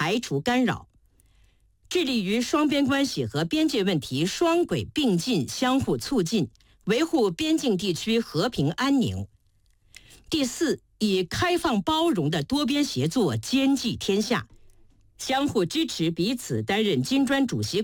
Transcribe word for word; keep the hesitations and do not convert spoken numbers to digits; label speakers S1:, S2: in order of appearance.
S1: 排除干扰，致力于双边关系和边界问题双轨并进，相互促进，维护边境地区和平安宁。第四，以开放包容的多边协作兼济天下，相互支持彼此担任金砖主席